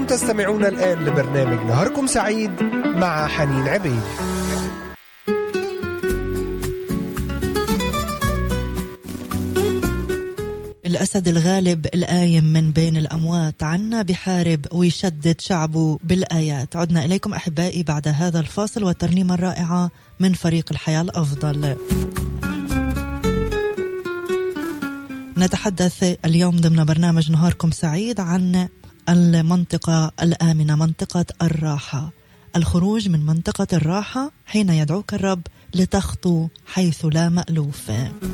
تستمعون الآن لبرنامج نهاركم سعيد مع حنين عبيد. الأسد الغالب القايم من بين الأموات عنا بحارب ويشدد شعبه بالآيات. عدنا إليكم أحبائي بعد هذا الفاصل والترنيمة الرائعة من فريق الحياة الأفضل. نتحدث اليوم ضمن برنامج نهاركم سعيد عن المنطقة الآمنة، منطقة الراحة، الخروج من منطقة الراحة حين يدعوك الرب لتخطو حيث لا مألوف.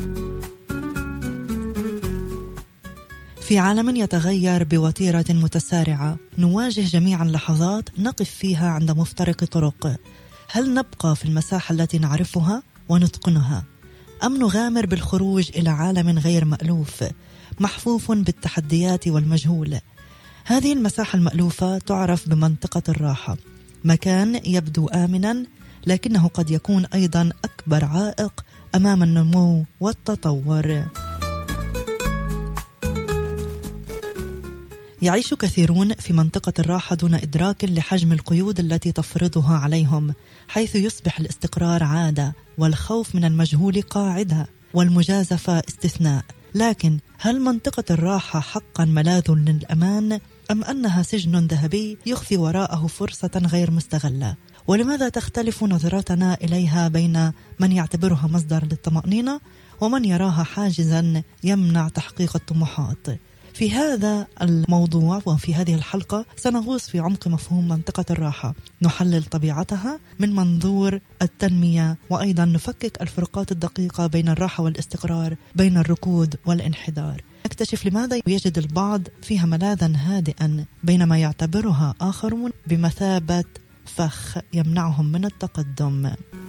في عالم يتغير بوتيرة متسارعة نواجه جميعا لحظات نقف فيها عند مفترق طرق. هل نبقى في المساحة التي نعرفها ونتقنها أم نغامر بالخروج إلى عالم غير مألوف محفوف بالتحديات والمجهول؟ هذه المساحة المألوفة تعرف بمنطقة الراحة، مكان يبدو آمنا لكنه قد يكون أيضا أكبر عائق أمام النمو والتطور. يعيش كثيرون في منطقة الراحة دون إدراك لحجم القيود التي تفرضها عليهم، حيث يصبح الاستقرار عادة والخوف من المجهول قاعدة والمجازفة استثناء. لكن هل منطقة الراحة حقا ملاذ للأمان أم أنها سجن ذهبي يخفي وراءه فرصة غير مستغلة؟ ولماذا تختلف نظرتنا إليها بين من يعتبرها مصدر للطمأنينة ومن يراها حاجزا يمنع تحقيق الطموحات؟ في هذا الموضوع وفي هذه الحلقة سنغوص في عمق مفهوم منطقة الراحة، نحلل طبيعتها من منظور التنمية، وأيضا نفكك الفروقات الدقيقة بين الراحة والاستقرار، بين الركود والانحدار. نكتشف لماذا يجد البعض فيها ملاذا هادئا بينما يعتبرها آخرون بمثابة فخ يمنعهم من التقدم.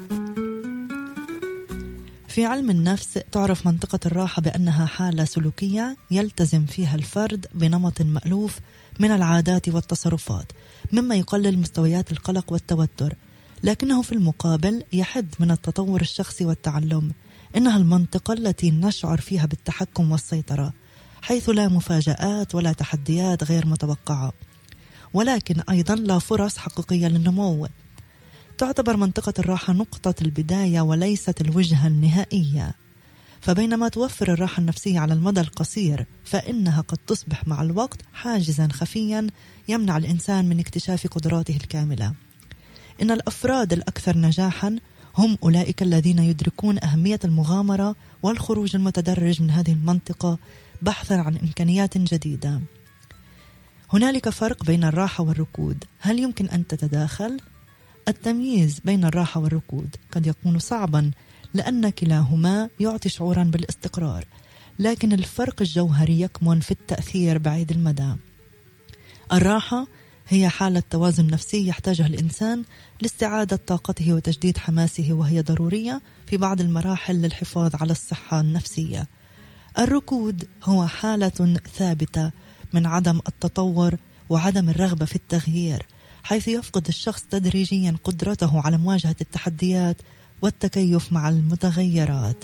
في علم النفس تعرف منطقة الراحة بأنها حالة سلوكية يلتزم فيها الفرد بنمط مألوف من العادات والتصرفات مما يقلل مستويات القلق والتوتر، لكنه في المقابل يحد من التطور الشخصي والتعلم. إنها المنطقة التي نشعر فيها بالتحكم والسيطرة، حيث لا مفاجآت ولا تحديات غير متوقعة، ولكن أيضا لا فرص حقيقية للنمو. تعتبر منطقة الراحة نقطة البداية وليست الوجهة النهائية. فبينما توفر الراحة النفسية على المدى القصير، فإنها قد تصبح مع الوقت حاجزا خفيا يمنع الإنسان من اكتشاف قدراته الكاملة. إن الأفراد الأكثر نجاحا هم أولئك الذين يدركون أهمية المغامرة والخروج المتدرج من هذه المنطقة بحثا عن إمكانيات جديدة. هنالك فرق بين الراحة والركود، هل يمكن أن تتداخل؟ التمييز بين الراحة والركود قد يكون صعبا لأن كلاهما يعطي شعورا بالاستقرار، لكن الفرق الجوهري يكمن في التأثير بعيد المدى. الراحة هي حالة توازن نفسي يحتاجها الإنسان لاستعادة طاقته وتجديد حماسه، وهي ضرورية في بعض المراحل للحفاظ على الصحة النفسية. الركود هو حالة ثابتة من عدم التطور وعدم الرغبة في التغيير، حيث يفقد الشخص تدريجيا قدرته على مواجهة التحديات والتكيف مع المتغيرات.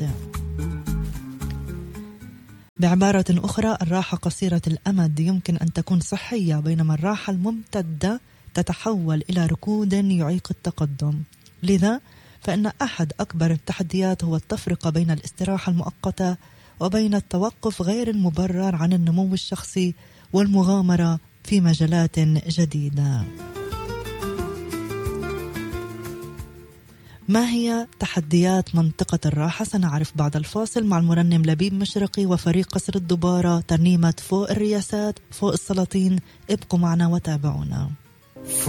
بعبارة أخرى، الراحة قصيرة الأمد يمكن أن تكون صحية، بينما الراحة الممتدة تتحول إلى ركود يعيق التقدم. لذا فإن أحد أكبر التحديات هو التفرقة بين الاستراحة المؤقتة وبين التوقف غير المبرر عن النمو الشخصي والمغامرة في مجالات جديدة. ما هي تحديات منطقة الراحة؟ سنعرف بعد الفاصل مع المرنم لبيب مشرقي وفريق قصر الدبارة، ترنيمة فوق الرياسات فوق السلاطين. ابقوا معنا وتابعونا.